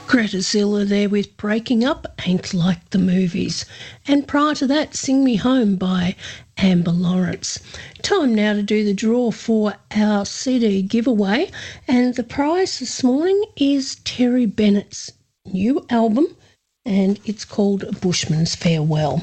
Greta Zilla there with Breaking Up Ain't Like the Movies. And prior to that, Sing Me Home by Amber Lawrence. Time now to do the draw for our CD giveaway. And the prize this morning is Terry Bennett's new album, and it's called Bushman's Farewell.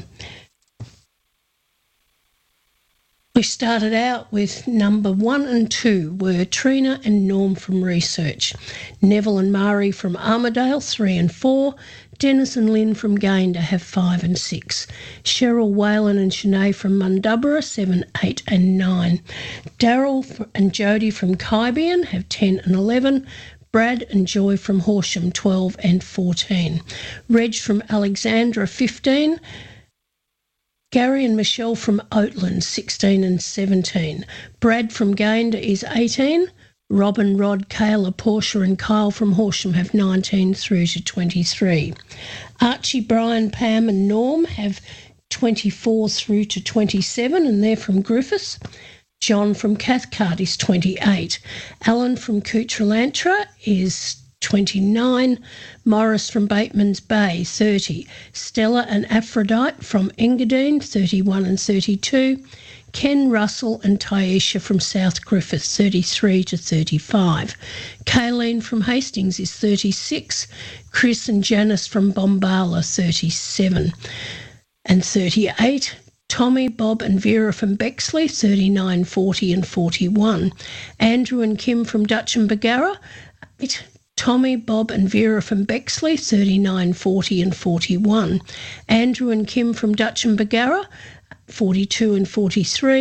We started out with number 1 and 2 were Trina and Norm from Research, Neville and Mari from Armidale 3 and 4, Dennis and Lynn from Gayndah have 5 and 6, Cheryl Whalen and Sinead from Mundubbera 7, 8 and 9, Daryl and Jody from Kybian have 10 and 11, Brad and Joy from Horsham 12 and 14, Reg from Alexandra 15, Gary and Michelle from Oatland, 16 and 17. Brad from Gayndah is 18. Robin, Rod, Kayla, Portia and Kyle from Horsham have 19 through to 23. Archie, Brian, Pam and Norm have 24 through to 27, and they're from Griffiths. John from Cathcart is 28. Alan from Cutralantra is 29, Morris from Bateman's Bay, 30, Stella and Aphrodite from Engadine, 31 and 32, Ken, Russell and Taisha from South Griffith, 33 to 35, Kayleen from Hastings is 36, Chris and Janice from Bombala, 37 and 38, Tommy, Bob and Vera from Bexley, 39, 40 and 41, Andrew and Kim from Dutch and Bargara, Tommy, Bob and Vera from Bexley, 39, 40 and 41. Andrew and Kim from Dutch and Bargara, 42 and 43.